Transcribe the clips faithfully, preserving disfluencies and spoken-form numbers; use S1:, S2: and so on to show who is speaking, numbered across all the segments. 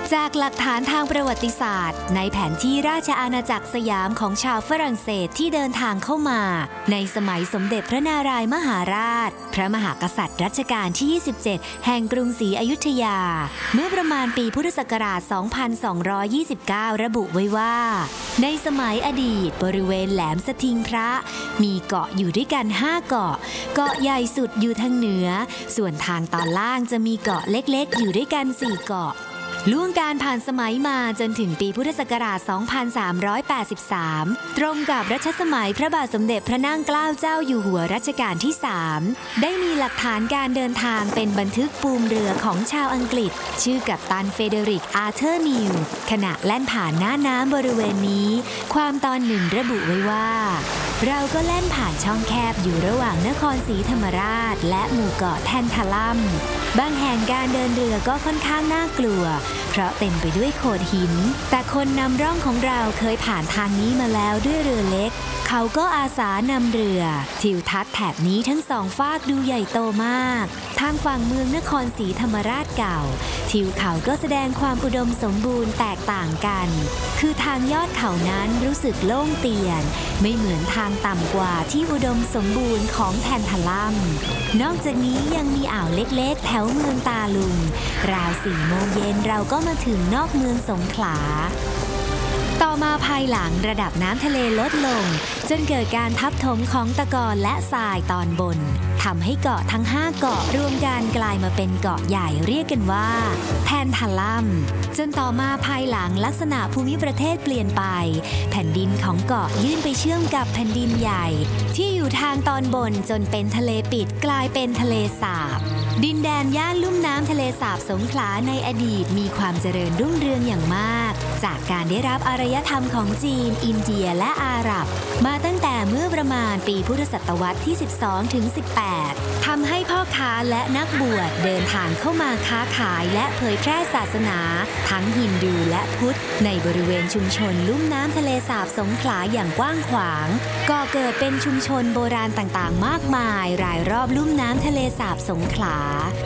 S1: จากหลักฐานทางประวัติศาสตร์ในแผนที่ราชอาณาจักรสยามของชาวฝรั่งเศสที่เดินทางเข้ามาในสมัยสมเด็จพระนารายมหาราชพระมหากษัตริย์รัชกาลที่ ยี่สิบเจ็ด แห่งกรุงศรีอยุธยาเมื่อประมาณปีพุทธศักราช สองพันสองร้อยยี่สิบเก้า ระบุไว้ว่าในสมัยอดีตบริเวณแหลมสทิงพระมีเกาะอยู่ด้วยกันห้าเกาะเกาะใหญ่สุดอยู่ทางเหนือส่วนทางตอนล่างจะมีเกาะเล็กๆอยู่ด้วยกันสี่เกาะล่วงการผ่านสมัยมาจนถึงปีพุทธศักราช สองพันสามร้อยแปดสิบสาม ตรงกับรัชสมัยพระบาทสมเด็จพระนั่งเกล้าเจ้าอยู่หัวรัชกาลที่ สาม ได้มีหลักฐานการเดินทางเป็นบันทึกปูมเรือของชาวอังกฤษชื่อกัปตันเฟเดริก อาร์เธอร์นิวขณะแล่นผ่านหน้าน้ำบริเวณนี้ความตอนหนึ่งระบุไว้ว่าเราก็แล่นผ่านช่องแคบอยู่ระหว่างนครศรีธรรมราชและหมู่เกาะแทนทาลัมบางแห่งการเดินเรือก็ค่อนข้างน่ากลัวเพราะเต็มไปด้วยโขดหินแต่คนนำร่องของเราเคยผ่านทางนี้มาแล้วด้วยเรือเล็กเขาก็อาสานำเรือทิวทัศน์แถบนี้ทั้งสองฟากดูใหญ่โตมากทางฝั่งเมืองนครศรีธรรมราชเก่าทิวเขาก็แสดงความอุดมสมบูรณ์แตกต่างกันคือทางยอดเขานั้นรู้สึกโล่งเตียนไม่เหมือนทางต่ำกว่าที่อุดมสมบูรณ์ของแทนทาลัมนอกจากนี้ยังมีอ่าวเล็กๆแถวเมืองตาลุงราวสี่โมงเย็นเราก็มาถึงนอกเมืองสงขลาต่อมาภายหลังระดับน้ำทะเลลดลงจนเกิดการทับถมของตะกอนและทรายตอนบนทำให้เกาะทั้งห้าเกาะรวมกันกลายมาเป็นเกาะใหญ่เรียกกันว่าแทนทาลัมจนต่อมาภายหลังลักษณะภูมิประเทศเปลี่ยนไปแผ่นดินของเกาะยื่นไปเชื่อมกับแผ่นดินใหญ่ที่อยู่ทางตอนบนจนเป็นทะเลปิดกลายเป็นทะเลสาบดินแดนย่านลุ่มน้ำทะเลสาบสงขลาในอดีตมีความเจริญรุ่งเรืองอย่างมากจากการได้รับอารยธรรมของจีนอินเดียและอาหรับมาตั้งแต่เมื่อประมาณปีพุทธศตวรรษที่ สิบสองถึงสิบแปด ทำให้พ่อค้าและนักบวชเดินทางเข้ามาค้าขายและเผยแพร่ศาสนาทั้งฮินดูและพุทธในบริเวณชุมชนลุ่มน้ำทะเลสาบสงขลาอย่างกว้างขวางก่อเกิดเป็นชุมชนโบราณต่างๆมากมายรายรอบลุ่มน้ำทะเลสาบสงขลา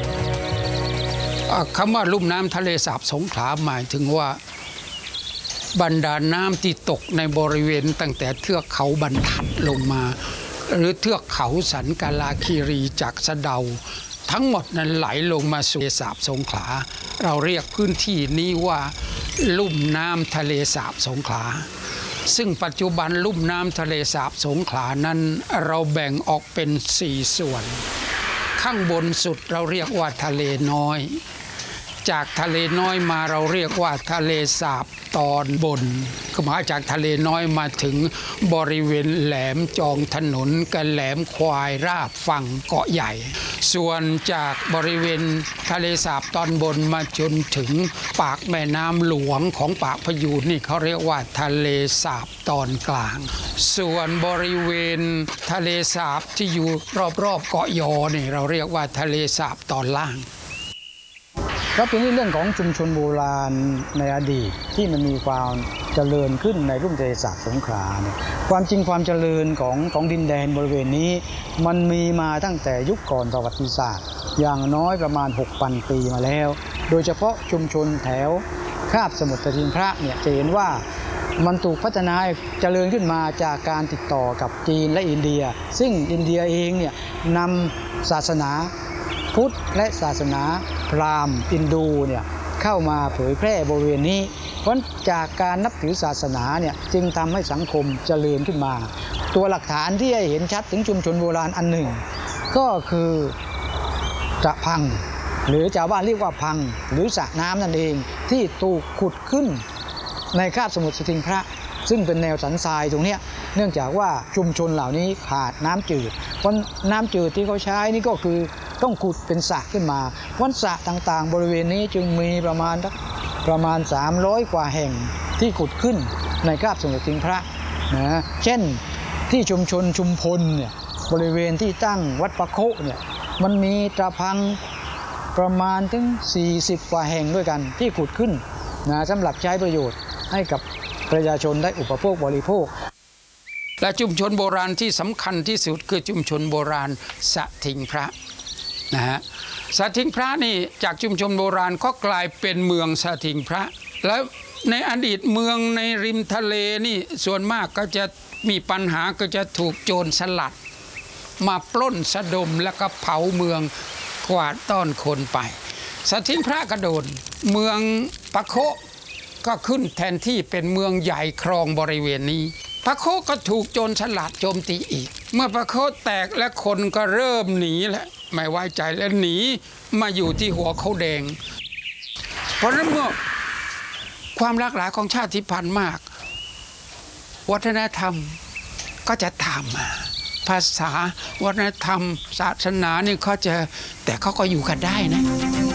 S2: คำว่าลุ่มน้ำทะเลสาบสงขลาหมายถึงว่าบรรดาน้ำที่ตกในบริเวณตั้งแต่เทือกเขาบรรทัดลงมาหรือเทือกเขาสันกาลาคีรีจากสะเดาทั้งหมดนั้นไหลลงมาสู่ทะเลสาบสงขลาเราเรียกพื้นที่นี้ว่าลุ่มน้ำทะเลสาบสงขลาซึ่งปัจจุบันลุ่มน้ำทะเลสาบสงขลานั้นเราแบ่งออกเป็นสี่ส่วนข้างบนสุดเราเรียกว่าทะเลน้อยจากทะเลน้อยมาเราเรียกว่าทะเลสาบตอนบนคือมาจากทะเลน้อยมาถึงบริเวณแหลมจองถนนกับแหลมควายราบฝั่งเกาะใหญ่ส่วนจากบริเวณทะเลสาบตอนบนมาจนถึงปากแม่น้ำหลวงของปากพยูนนี่เขาเรียกว่าทะเลสาบตอนกลางส่วนบริเวณทะเลสาบที่อยู่รอบๆเกาะยอนี่เราเรียกว่าทะเลสาบตอนล่าง
S3: ครับทีนี้เรื่องของชุมชนโบราณในอดีตที่มันมีความเจริญขึ้นในลุ่มทะเลสาบสงขลาเนี่ยความจริงความเจริญของของดินแดนบริเวณนี้มันมีมาตั้งแต่ยุคก่อนประวัติศาสตร์อย่างน้อยประมาณ หกพัน ปีมาแล้วโดยเฉพาะชุมชนแถวคาบสมุทรสทิงพระเนี่ยจะเห็นว่ามันถูกพัฒนาเจริญขึ้นมาจากการติดต่อกับจีนและอินเดียซึ่งอินเดียเองเนี่ยนำศาสนาพุทธและศาสนาพราหมณ์อินดูเนี่ยเข้ามาเผยแพร่บริเวณนี้เพราะจากการนับถือศาสนาเนี่ยจึงทำให้สังคมเจริญขึ้นมาตัวหลักฐานที่ให้เห็นชัดถึงชุมชนโบราณอันหนึ่งก็คือจะพังหรือชาวบ้านเรียกว่าพังหรือสระน้ำนั่นเองที่ถูกขุดขึ้นในคาบสมุทรสทิงพระซึ่งเป็นแนวสันทรายตรงนี้เนื่องจากว่าชุมชนเหล่านี้ขาดน้ำจืดเพราะน้ำจืดที่เขาใช้นี่ก็คือต้องขุดเป็นสระขึ้นมาวันสระต่างๆบริเวณนี้จึงมีประมาณประมาณสามร้อยกว่าแห่งที่ขุดขึ้นในคาบสมุทรสทิงพระนะเช่นที่ชุมชนชุมพลเนี่ยบริเวณที่ตั้งวัดปะโคเนี่ยมันมีตะพังประมาณถึงสี่สิบกว่าแห่งด้วยกันที่ขุดขึ้นนะสำหรับใช้ประโยชน์ให้กับประชาชนได้อุปโภคบริโภค
S2: และชุมชนโบราณที่สำคัญที่สุดคือชุมชนโบราณสะทิงพระนะฮะสาทิงพระนี่จากชุมชนโบราณก็กลายเป็นเมืองสาทิงพระแล้วในอดีตเมืองในริมทะเลนี่ส่วนมากก็จะมีปัญหาก็จะถูกโจรสลัดมาปล้นสะดมแล้วก็เผาเมืองกวาดต้อนคนไปสาทิงพระกระโดดเมืองปะโคก็ขึ้นแทนที่เป็นเมืองใหญ่ครองบริเวณนี้ปะโคก็ถูกโจรสลัดโจมตีอีกเมื่อปะโคแตกและคนก็เริ่มหนีแล้วไม่ไว้ใจแล้วหนีมาอยู่ที่หัวเขาแดงเพราะฉะนั้นเมื่อความหลากหลายของชาติพันธุ์มากวัฒนธรรมก็จะตามมาภาษาวัฒนธรรมศาสนานี่เขาจะแต่เขาก็อยู่กันได้นะ